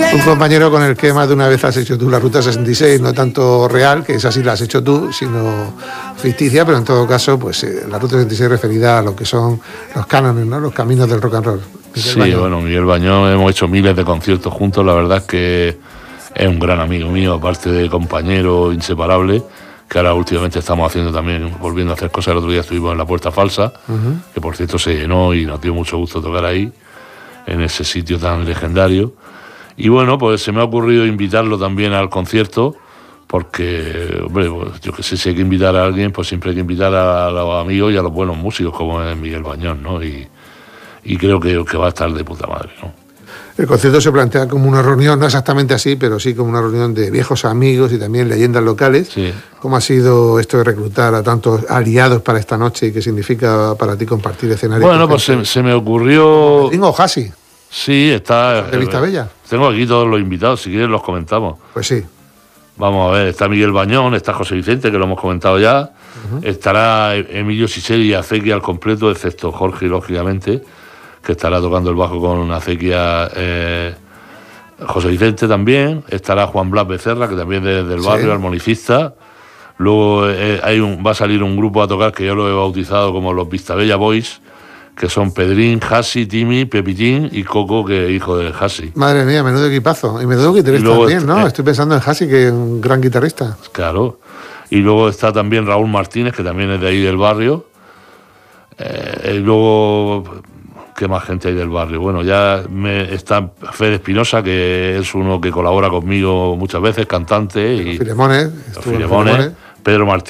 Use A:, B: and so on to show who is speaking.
A: Un compañero con el que más de una vez has hecho tú la Ruta 66, no tanto real, que esa sí la has hecho tú, sino ficticia, pero en todo caso, pues la Ruta 66 referida a lo que son los cánones, ¿no? Los caminos del rock and roll.
B: Sí, bueno, Miguel Bañón, hemos hecho miles de conciertos juntos, la verdad es que es un gran amigo mío, aparte de compañero inseparable, que ahora últimamente estamos haciendo también, volviendo a hacer cosas. El otro día estuvimos en La Puerta Falsa, que por cierto se llenó y nos dio mucho gusto tocar ahí, en ese sitio tan legendario. Y bueno, pues se me ha ocurrido invitarlo también al concierto, porque, hombre, pues yo que sé, si hay que invitar a alguien, pues siempre hay que invitar a los amigos y a los buenos músicos, como es Miguel Bañón, ¿no? Y creo que va a estar de puta madre, ¿no?
A: El concierto se plantea como una reunión, no exactamente así, pero sí como una reunión de viejos amigos y también leyendas locales.
B: Sí.
A: ¿Cómo ha sido esto de reclutar a tantos aliados para esta noche y qué significa para ti compartir escenario?
B: Bueno, pues se me ocurrió...
A: ¿Tengo Hasi?
B: Sí, está...
A: ¿De Vistabella?
B: Tengo aquí todos los invitados, si quieres los comentamos.
A: Pues sí.
B: Vamos a ver, está Miguel Bañón, está José Vicente, que lo hemos comentado ya, estará Emilio Siseli y Acequia al completo, excepto Jorge, lógicamente, que estará tocando el bajo con Acequia, José Vicente también, estará Juan Blas Becerra, que también es del barrio, armonicista. Luego va a salir un grupo a tocar que yo lo he bautizado como los Vistabella Boys, que son Pedrín, Hasi, Timi, Pepitín y Coco, que es hijo de Hasi.
A: Madre mía, menudo equipazo. Y menudo guitarrista también, ¿no? Estoy pensando en Hasi, que es un gran guitarrista.
B: Claro. Y luego está también Raúl Martínez, que también es de ahí del barrio. Y luego, ¿qué más gente hay del barrio? Bueno, ya está Fede Espinosa, que es uno que colabora conmigo muchas veces, cantante.
A: Filemones.
B: Filemones. Pedro Martínez.